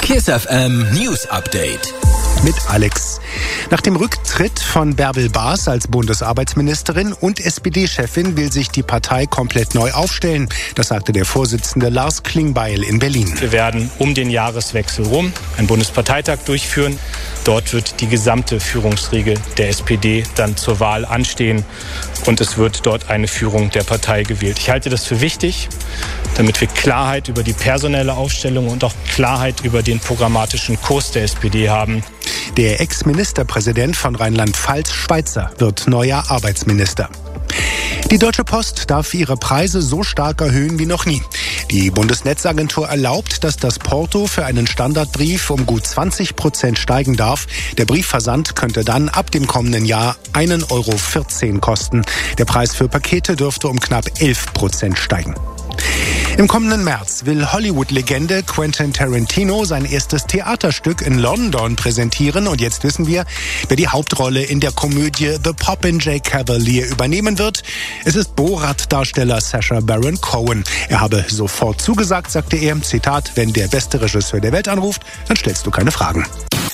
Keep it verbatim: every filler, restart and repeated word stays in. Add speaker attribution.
Speaker 1: KISS F M News Update.
Speaker 2: Mit Alex. Nach dem Rücktritt von Bärbel Baas als Bundesarbeitsministerin und S P D-Chefin will sich die Partei komplett neu aufstellen. Das sagte der Vorsitzende Lars Klingbeil in Berlin.
Speaker 3: Wir werden um den Jahreswechsel rum einen Bundesparteitag durchführen. Dort wird die gesamte Führungsriege der S P D dann zur Wahl anstehen und es wird dort eine Führung der Partei gewählt. Ich halte das für wichtig, damit wir Klarheit über die personelle Aufstellung und auch Klarheit über den programmatischen Kurs der S P D haben.
Speaker 2: Der Ex-Ministerpräsident von Rheinland-Pfalz, Schweizer, wird neuer Arbeitsminister. Die Deutsche Post darf ihre Preise so stark erhöhen wie noch nie. Die Bundesnetzagentur erlaubt, dass das Porto für einen Standardbrief um gut zwanzig Prozent steigen darf. Der Briefversand könnte dann ab dem kommenden Jahr einen Euro vierzehn kosten. Der Preis für Pakete dürfte um knapp elf Prozent steigen. Im kommenden März will Hollywood-Legende Quentin Tarantino sein erstes Theaterstück in London präsentieren. Und jetzt wissen wir, wer die Hauptrolle in der Komödie The Popinjay Cavalier übernehmen wird. Es ist Borat-Darsteller Sacha Baron Cohen. Er habe sofort zugesagt, sagte er, Zitat, wenn der beste Regisseur der Welt anruft, dann stellst du keine Fragen.